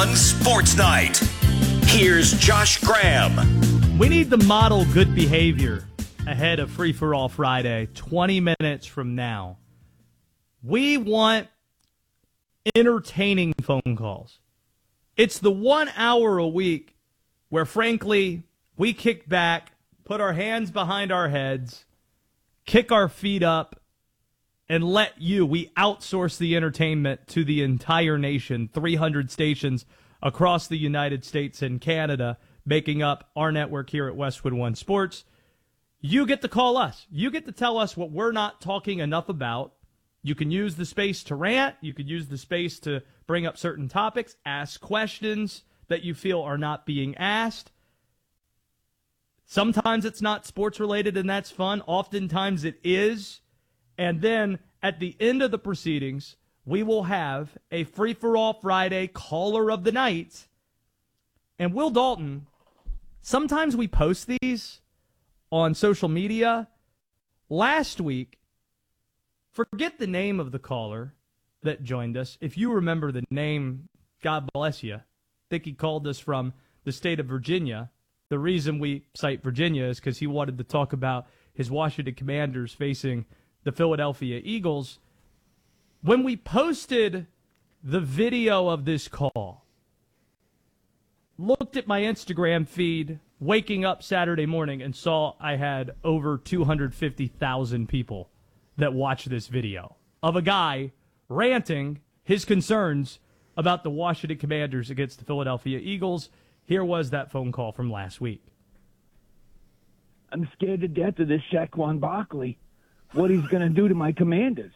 On Sports Night, here's Josh Graham. We need to model good behavior ahead of Free For All Friday, 20 minutes from now. We want entertaining phone calls. It's the 1 hour a week where, frankly, we kick back, put our hands behind our heads, kick our feet up, and we outsource the entertainment to the entire nation, 300 stations across the United States and Canada, making up our network here at Westwood One Sports. You get to call us. You get to tell us what we're not talking enough about. You can use the space to rant. You could use the space to bring up certain topics, ask questions that you feel are not being asked. Sometimes it's not sports related, and that's fun. Oftentimes it is. And then at the end of the proceedings, we will have a Free For All Friday caller of the night. And Will Dalton, sometimes we post these on social media. Last week, forget the name of the caller that joined us. If you remember the name, God bless you. I think he called us from the state of Virginia. The reason we cite Virginia is because he wanted to talk about his Washington Commanders facing the Philadelphia Eagles. When we posted the video of this call, looked at my Instagram feed waking up Saturday morning and saw I had over 250,000 people that watched this video of a guy ranting his concerns about the Washington Commanders against the Philadelphia Eagles. Here was that phone call from last week. I'm scared to death of this Saquon Barkley, what he's going to do to my Commanders.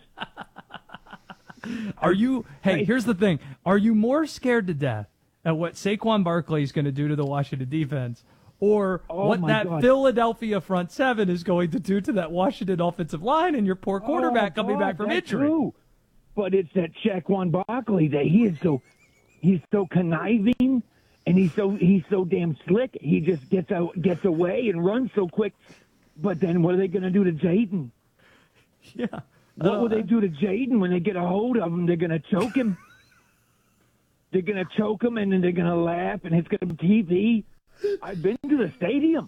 Here's the thing. Are you more scared to death at what Saquon Barkley is going to do to the Washington defense, or what that Philadelphia front seven is going to do to that Washington offensive line and your poor quarterback coming back from injury? True. But it's that Saquon Barkley that he's so conniving, and he's so damn slick. He just gets away and runs so quick. But then what are they going to do to Jayden? Yeah. What will they do to Jayden when they get a hold of him? They're going to choke him. They're going to choke him, and then they're going to laugh, and it's going to be TV. I've been to the stadium.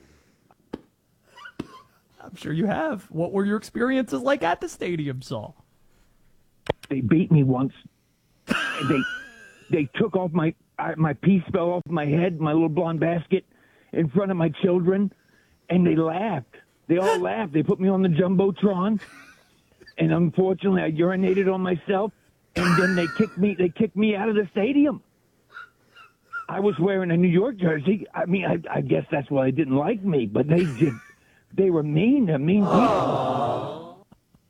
I'm sure you have. What were your experiences like at the stadium, Saul? They beat me once. They took off my piece fell off my head, my little blonde basket, in front of my children, and they laughed. They all laughed. They put me on the Jumbotron, and unfortunately, I urinated on myself, and then they kicked me out of the stadium. I was wearing a New York jersey. I mean, I guess that's why they didn't like me, but they were mean. They're mean people.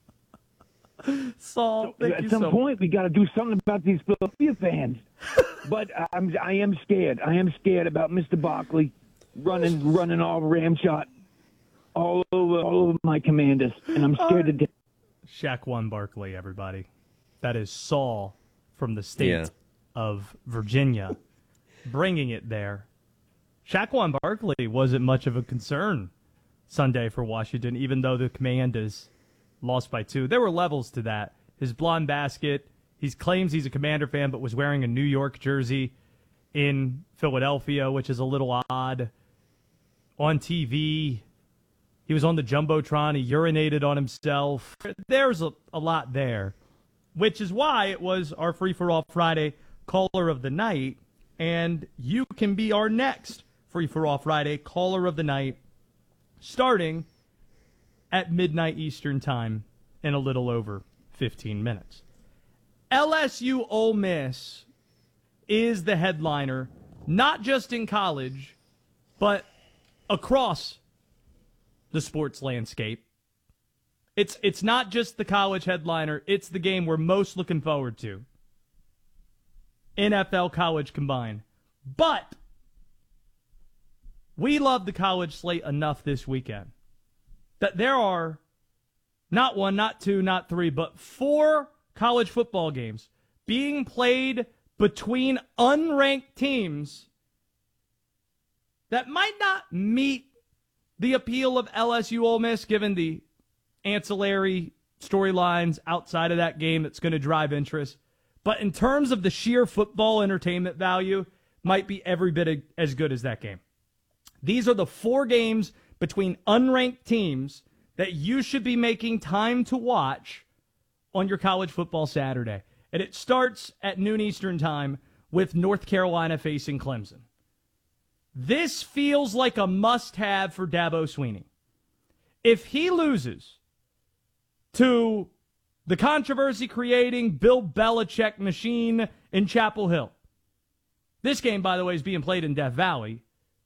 Saul, at some point, we got to do something about these Philadelphia fans. But I am scared. I am scared about Mr. Barkley running all ramshot all over my Commanders, and I'm scared to death. Saquon Barkley, everybody. That is Saul from the state of Virginia, bringing it there. Saquon Barkley wasn't much of a concern Sunday for Washington, even though the Commanders lost by 2. There were levels to that. His blonde basket, he claims he's a Commander fan, but was wearing a New York jersey in Philadelphia, which is a little odd. On TV, he was on the Jumbotron. He urinated on himself. There's a lot there, which is why it was our Free For All Friday caller of the night. And you can be our next Free For All Friday caller of the night starting at midnight Eastern time in a little over 15 minutes. LSU Ole Miss is the headliner, not just in college, but across the sports landscape. It's not just the college headliner, it's the game we're most looking forward to. NFL, college combined. But we love the college slate enough this weekend that there are not 1, not 2, not 3, but 4 college football games being played between unranked teams that might not meet the appeal of LSU Ole Miss, given the ancillary storylines outside of that game that's going to drive interest. But in terms of the sheer football entertainment value, might be every bit as good as that game. These are the 4 games between unranked teams that you should be making time to watch on your college football Saturday. And it starts at noon Eastern time with North Carolina facing Clemson. This feels like a must-have for Dabo Swinney. If he loses to the controversy-creating Bill Belichick machine in Chapel Hill, this game, by the way, is being played in Death Valley,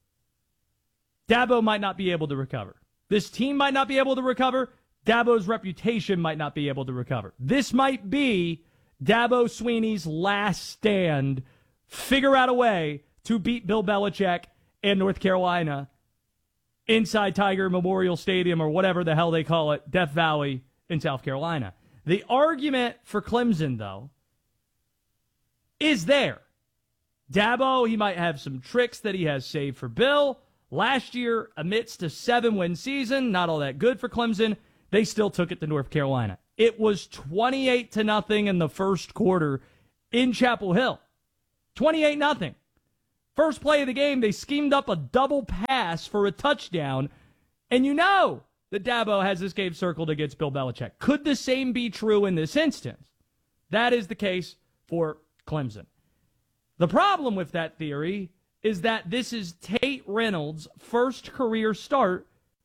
Dabo might not be able to recover. This team might not be able to recover. Dabo's reputation might not be able to recover. This might be Dabo Swinney's last stand. Figure out a way to beat Bill Belichick and North Carolina inside Tiger Memorial Stadium or whatever the hell they call it, Death Valley in South Carolina. The argument for Clemson, though, is there. Dabo, he might have some tricks that he has saved for Bill. Last year, amidst a 7-win season, not all that good for Clemson, they still took it to North Carolina. It was 28-0 in the first quarter in Chapel Hill. 28-0. First play of the game, they schemed up a double pass for a touchdown, and you know that Dabo has this game circled against Bill Belichick. Could the same be true in this instance? That is the case for Clemson. The problem with that theory is that this is Tate Reynolds' first career start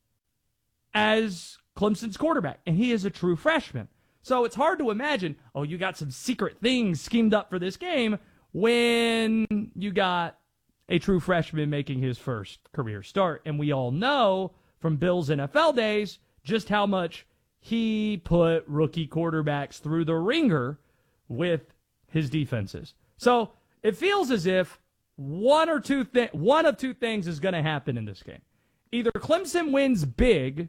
as Clemson's quarterback, and he is a true freshman. So it's hard to imagine, oh, you got some secret things schemed up for this game when you got a true freshman making his first career start. And we all know from Bill's NFL days just how much he put rookie quarterbacks through the ringer with his defenses. So it feels as if one of two things is going to happen in this game. Either Clemson wins big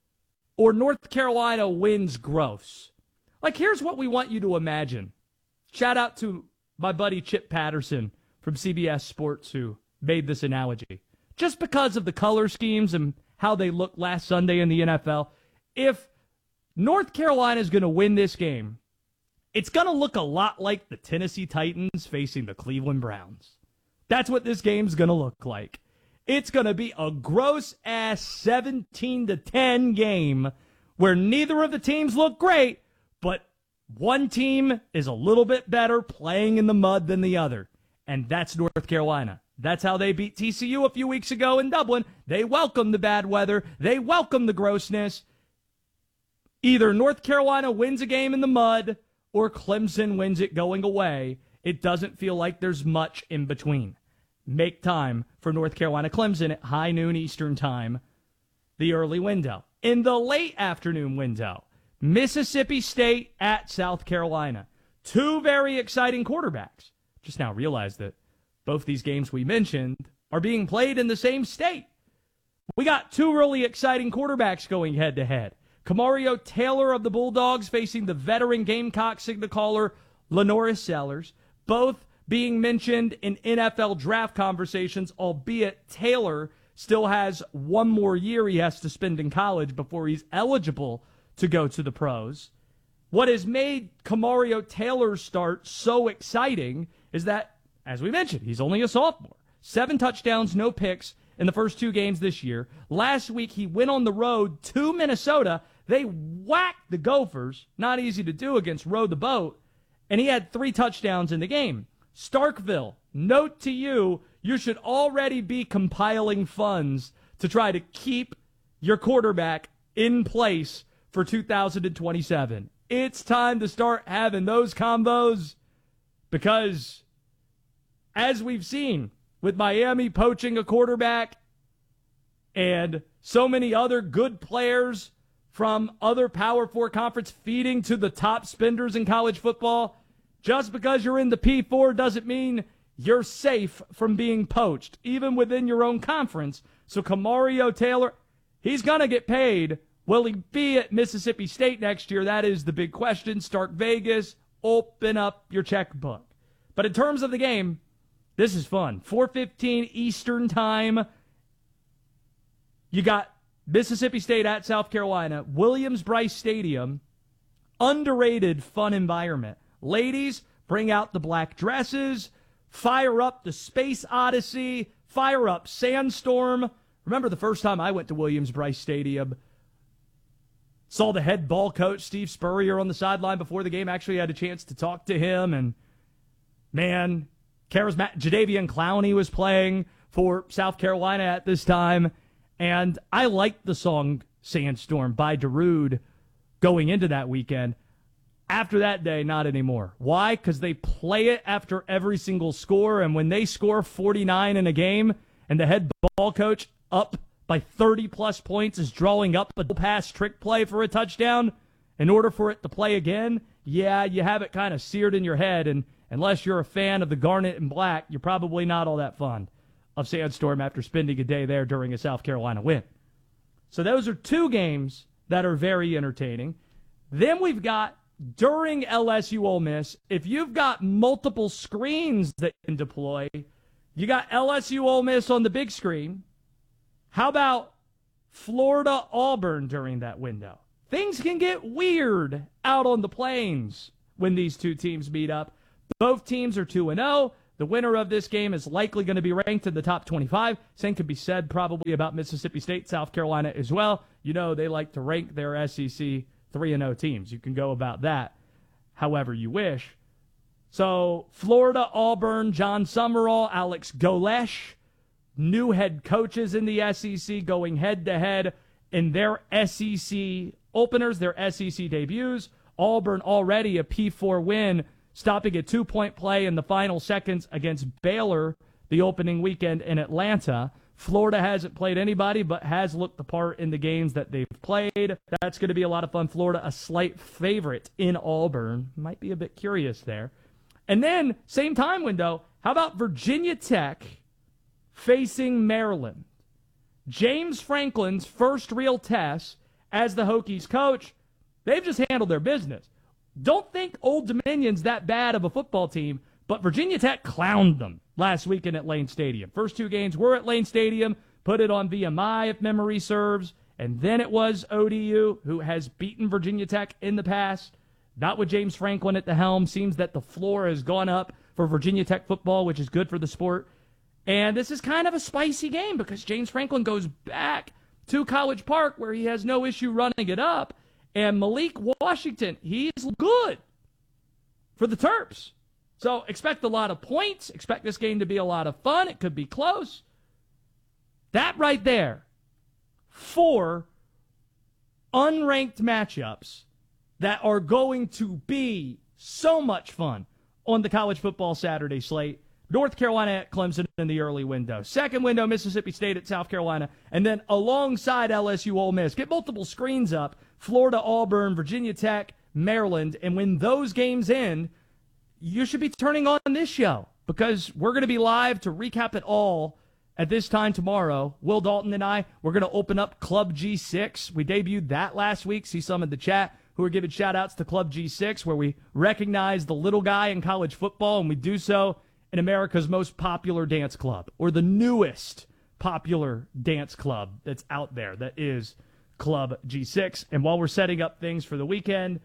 or North Carolina wins gross. Like, here's what we want you to imagine. Shout out to my buddy Chip Patterson from CBS Sports who made this analogy. Just because of the color schemes and how they looked last Sunday in the NFL, if North Carolina is going to win this game, it's going to look a lot like the Tennessee Titans facing the Cleveland Browns. That's what this game's going to look like. It's going to be a gross-ass 17-10 game where neither of the teams look great, but one team is a little bit better playing in the mud than the other, and that's North Carolina. That's how they beat TCU a few weeks ago in Dublin. They welcome the bad weather. They welcome the grossness. Either North Carolina wins a game in the mud or Clemson wins it going away. It doesn't feel like there's much in between. Make time for North Carolina Clemson at high noon Eastern time, the early window. In the late afternoon window, Mississippi State at South Carolina. Two very exciting quarterbacks. Just now realized that both these games we mentioned are being played in the same state. We got two really exciting quarterbacks going head-to-head. Camario Taylor of the Bulldogs facing the veteran Gamecock signal caller Lenoris Sellers, both being mentioned in NFL draft conversations, albeit Taylor still has one more year he has to spend in college before he's eligible to go to the pros. What has made Camario Taylor's start so exciting is that, as we mentioned, he's only a sophomore. 7 touchdowns, no picks in the first 2 games this year. Last week, he went on the road to Minnesota. They whacked the Gophers. Not easy to do against Row the Boat. And he had 3 touchdowns in the game. Starkville, note to you, you should already be compiling funds to try to keep your quarterback in place for 2027. It's time to start having those combos because, as we've seen with Miami poaching a quarterback and so many other good players from other Power 4 conference feeding to the top spenders in college football, just because you're in the P4 doesn't mean you're safe from being poached, even within your own conference. So Camario Taylor, he's going to get paid. Will he be at Mississippi State next year? That is the big question. Stark Vegas, open up your checkbook. But in terms of the game, this is fun. 4:15 Eastern time. You got Mississippi State at South Williams-Brice Stadium. Underrated, fun environment. Ladies, Bring out the black dresses, fire up the Space Odyssey, fire up Sandstorm. Remember the first time I went to Williams-Brice Stadium, saw the head ball coach, Steve Spurrier, on the sideline before the game. Actually had a chance to talk to him, and man, Jadeveon Clowney was playing for South Carolina at this time, and I liked the song Sandstorm by Darude going into that weekend. After that day, not anymore. Why? Because they play it after every single score, and when they score 49 in a game and the head ball coach up by 30-plus points is drawing up a pass trick play for a touchdown in order for it to play again, yeah, you have it kind of seared in your head, and unless you're a fan of the garnet and black, you're probably not all that fond of Sandstorm after spending a day there during a South Carolina win. So those are two games that are very entertaining. Then we've got, during LSU Ole Miss, if you've got multiple screens that you can deploy, you got LSU Ole Miss on the big screen. How about Florida Auburn during that window? Things can get weird out on the plains when these two teams meet up. Both teams are 2-0. The winner of this game is likely going to be ranked in the top 25. Same could be said probably about Mississippi State, South Carolina as well. You know they like to rank their SEC 3-0 teams. You can go about that however you wish. So Florida, Auburn, John Summerall, Alex Golesh, new head coaches in the SEC going head-to-head in their SEC openers, their SEC debuts. Auburn already a P4 win, stopping a 2-point play in the final seconds against Baylor the opening weekend in Atlanta. Florida hasn't played anybody but has looked the part in the games that they've played. That's going to be a lot of fun. Florida, a slight favorite in Auburn. Might be a bit curious there. And then, same time window, how about Virginia Tech facing Maryland? James Franklin's first real test as the Hokies coach. They've just handled their business. Don't think Old Dominion's that bad of a football team, but Virginia Tech clowned them last weekend at Lane Stadium. First two games were at Lane Stadium, put it on VMI if memory serves, and then it was ODU, who has beaten Virginia Tech in the past. Not with James Franklin at the helm. Seems that the floor has gone up for Virginia Tech football, which is good for the sport. And this is kind of a spicy game because James Franklin goes back to College Park where he has no issue running it up. And Malik Washington, he's good for the Terps. So expect a lot of points. Expect this game to be a lot of fun. It could be close. That right there, 4 unranked matchups that are going to be so much fun on the college football Saturday slate. North Carolina at Clemson in the early window. Second window, Mississippi State at South Carolina. And then alongside LSU Ole Miss, get multiple screens up, Florida, Auburn, Virginia Tech, Maryland. And when those games end, you should be turning on this show because we're going to be live to recap it all at this time tomorrow. Will Dalton and I, we're going to open up Club G6. We debuted that last week. See some in the chat who are giving shout-outs to Club G6, where we recognize the little guy in college football, and we do so in America's most popular dance club, or the newest popular dance club that's out there. That is Club G6. And while we're setting up things for the weekend,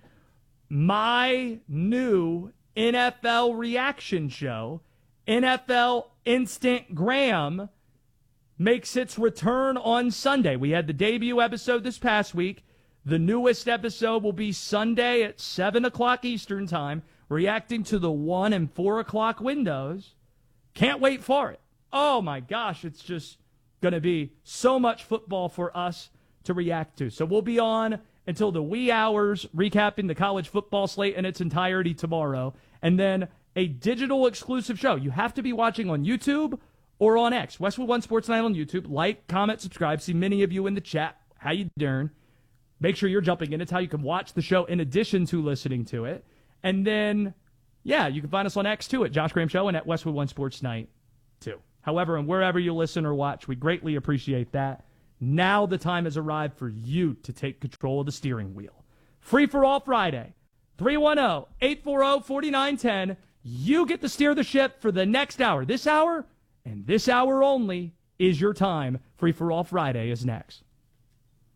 my new NFL reaction show, NFL Instant Graham, makes its return on Sunday. We had the debut episode this past week. The newest episode will be Sunday at 7 o'clock Eastern Time, reacting to the 1 and 4 o'clock windows. Can't wait for it. Oh my gosh, it's just going to be so much football for us to react to. So we'll be on until the wee hours, recapping the college football slate in its entirety tomorrow. And then a digital exclusive show. You have to be watching on YouTube or on X. Westwood One Sports Night on YouTube. Like, comment, subscribe. See many of you in the chat. How you doing? Make sure you're jumping in. It's how you can watch the show in addition to listening to it. And then, yeah, you can find us on X too at Josh Graham Show and at Westwood One Sports Night too. However, and wherever you listen or watch, we greatly appreciate that. Now the time has arrived for you to take control of the steering wheel. Free for all Friday. 310-840-4910. You get to steer the ship for the next hour. This hour, and this hour only, is your time. Free for all Friday is next.